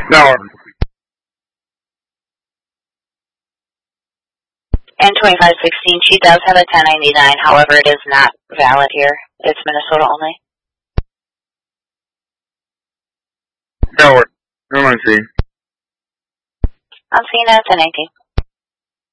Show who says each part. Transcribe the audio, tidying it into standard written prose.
Speaker 1: No.
Speaker 2: And 2516, she does have a 1099, however, it is not valid here. It's Minnesota only.
Speaker 1: No, who am I seeing?
Speaker 2: I'm seeing a 1019.